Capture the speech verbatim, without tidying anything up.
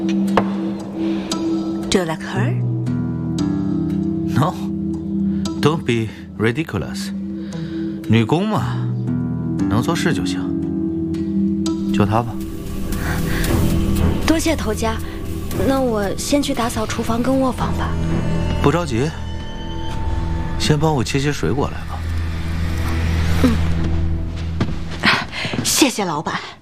Do you like her? No, don't be ridiculous. 女工嘛，能做事就行。就她吧。 多谢头家，那我先去打扫厨房跟卧房吧。 不着急，先帮我切些水果来吧。 嗯，谢谢老板。